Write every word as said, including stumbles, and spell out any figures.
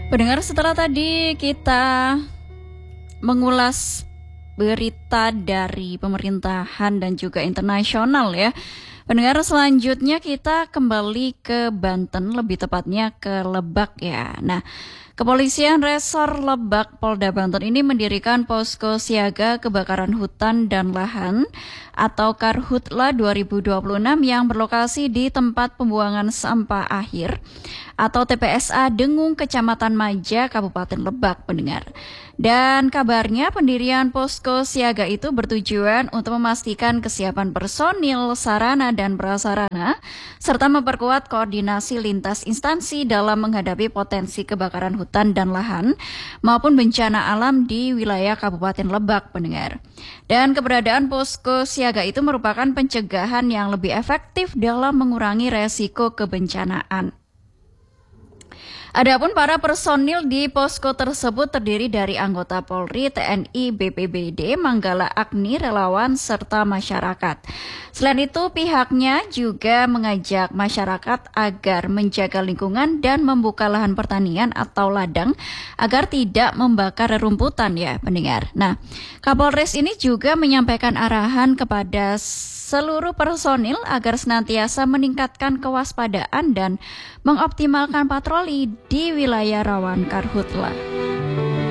Pendengar, setelah tadi kita mengulas berita dari pemerintahan dan juga internasional ya. Pendengar, selanjutnya kita kembali ke Banten, lebih tepatnya ke Lebak ya. Nah, Kepolisian Resor Lebak Polda Banten ini mendirikan posko siaga kebakaran hutan dan lahan atau Karhutla dua ribu dua puluh enam yang berlokasi di tempat pembuangan sampah akhir atau T P S A Dengung, Kecamatan Maja, Kabupaten Lebak, pendengar. Dan kabarnya pendirian posko siaga itu bertujuan untuk memastikan kesiapan personil, sarana, dan prasarana, serta memperkuat koordinasi lintas instansi dalam menghadapi potensi kebakaran hutan dan lahan maupun bencana alam di wilayah Kabupaten Lebak, pendengar. Dan keberadaan posko siaga itu merupakan pencegahan yang lebih efektif dalam mengurangi resiko kebencanaan. Adapun para personil di posko tersebut terdiri dari anggota Polri, T N I, B P B D, Manggala Agni, relawan, serta masyarakat. Selain itu, pihaknya juga mengajak masyarakat agar menjaga lingkungan dan membuka lahan pertanian atau ladang agar tidak membakar rerumputan ya, pendengar. Nah, Kapolres ini juga menyampaikan arahan kepada seluruh personil agar senantiasa meningkatkan kewaspadaan dan mengoptimalkan patroli di wilayah rawan karhutla.